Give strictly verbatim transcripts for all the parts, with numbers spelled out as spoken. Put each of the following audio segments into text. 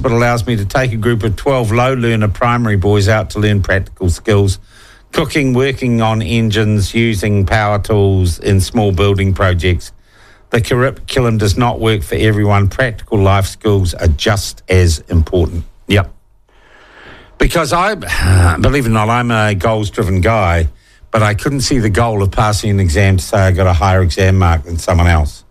but allows me to take a group of twelve low-learner primary boys out to learn practical skills, cooking, working on engines, using power tools in small building projects. The curriculum does not work for everyone. Practical life skills are just as important. Yep. Because I, believe it or not, I'm a goals-driven guy, but I couldn't see the goal of passing an exam to say I got a higher exam mark than someone else.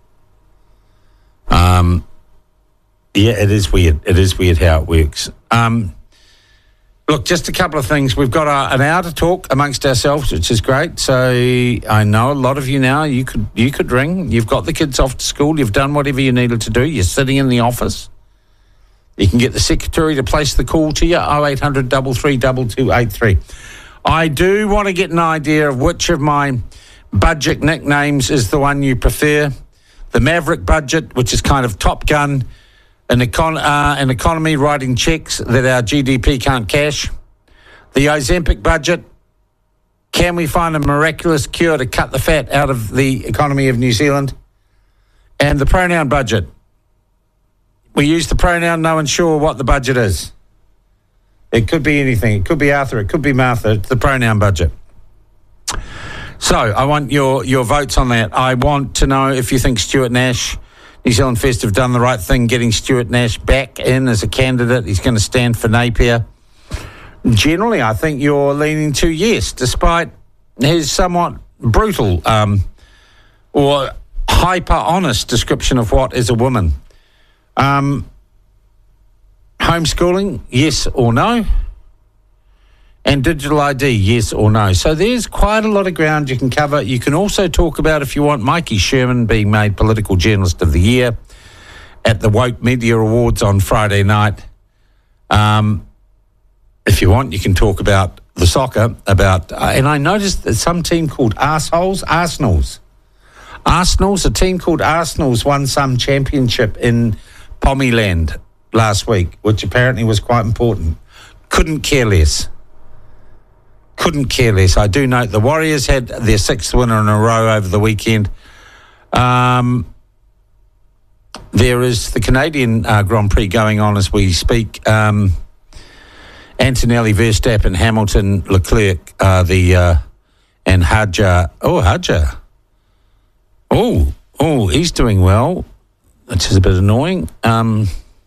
Um, yeah, it is weird. It is weird how it works. Um, look, just a couple of things. We've got a, an hour to talk amongst ourselves, which is great. So I know a lot of you now, you could you could ring. You've got the kids off to school. You've done whatever you needed to do. You're sitting in the office. You can get the secretary to place the call to you, oh eight hundred, three three two, two eight three. I do want to get an idea of which of my budget nicknames is the one you prefer. The Maverick budget, which is kind of Top Gun, an, econ- uh, an economy writing checks that our G D P can't cash. The Ozempic budget, can we find a miraculous cure to cut the fat out of the economy of New Zealand? And the pronoun budget. We use the pronoun, no one's sure what the budget is. It could be anything. It could be Arthur. It could be Martha. It's the pronoun budget. So I want your, your votes on that. I want to know if you think Stuart Nash, New Zealand First, have done the right thing getting Stuart Nash back in as a candidate. He's going to stand for Napier. Generally, I think you're leaning to yes, despite his somewhat brutal um, or hyper-honest description of what is a woman. Um, homeschooling, yes or no? And digital I D, yes or no? So there's quite a lot of ground you can cover. You can also talk about, if you want, Mikey Sherman being made Political Journalist of the Year at the Woke Media Awards on Friday night. Um, if you want, you can talk about the soccer, about, uh, and I noticed that some team called Arseholes, Arsenals. Arsenals, a team called Arsenals won some championship in Pommyland last week, which apparently was quite important. Couldn't care less. Couldn't care less. I do note the Warriors had their sixth winner in a row over the weekend. Um, there is the Canadian uh, Grand Prix going on as we speak. Um, Antonelli, Verstappen, Hamilton, Leclerc, uh, the uh, and Hadjar. Oh, Hadjar. Oh, oh, he's doing well, which is a bit annoying. Um,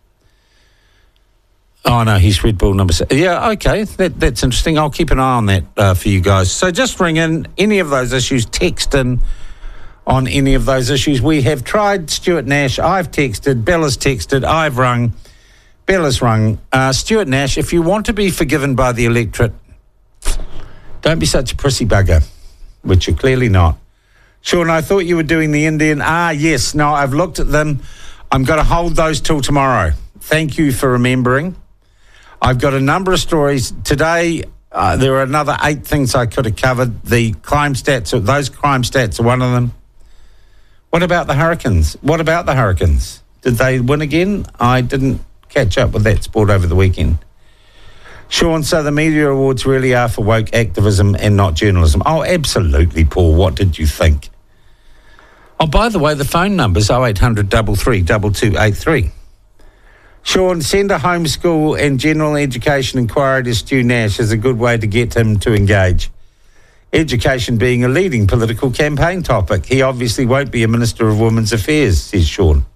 oh, no, he's Red Bull number six. Yeah, okay, that, that's interesting. I'll keep an eye on that uh, for you guys. So just ring in any of those issues, text in on any of those issues. We have tried Stuart Nash. I've texted, Bella's texted, I've rung, Bella's rung. Uh, Stuart Nash, if you want to be forgiven by the electorate, don't be such a prissy bugger, which you're clearly not. Sean, I thought you were doing the Indian. Ah, yes. No, I've looked at them. I'm going to hold those till tomorrow. Thank you for remembering. I've got a number of stories. Today, uh, there are another eight things I could have covered. The crime stats, those crime stats are one of them. What about the Hurricanes? What about the Hurricanes? Did they win again? I didn't catch up with that sport over the weekend. Sean, so the media awards really are for woke activism and not journalism. Oh, absolutely, Paul. What did you think? Oh, by the way, the phone number's oh eight hundred, three three two, two eight three. Sean, send a homeschool and general education inquiry to Stu Nash is a good way to get him to engage. Education being a leading political campaign topic. He obviously won't be a Minister of Women's Affairs, says Sean.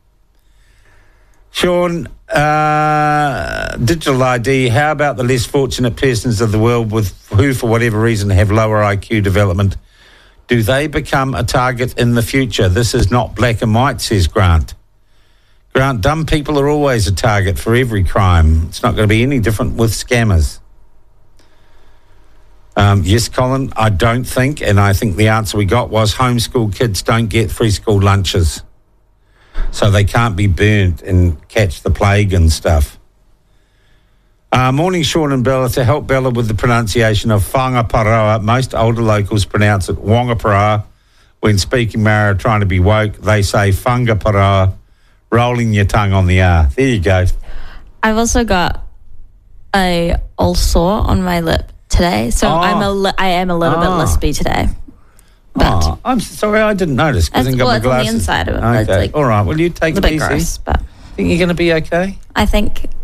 Sean, uh, digital I D, how about the less fortunate persons of the world with who, for whatever reason, have lower I Q development? Do they become a target in the future? This is not black and white, says Grant. Grant, dumb people are always a target for every crime. It's not going to be any different with scammers. Um, yes, Colin, I don't think, and I think the answer we got was homeschool kids don't get free school lunches. So they can't be burnt and catch the plague and stuff. Uh, morning, Sean and Bella. To help Bella with the pronunciation of Whangaparoa, most older locals pronounce it Wangaparoa. When speaking Mara, trying to be woke, they say Whangaparoa, rolling your tongue on the R. There you go. I've also got a ulcer on my lip today, so oh. I'm a li- I am a little oh. bit lispy today. But oh, I'm sorry, I didn't notice because I didn't got well, my glasses. On the inside of it. Okay, It's like all right. Well, you take a it bit easy. gross, but think you're going to be okay? I think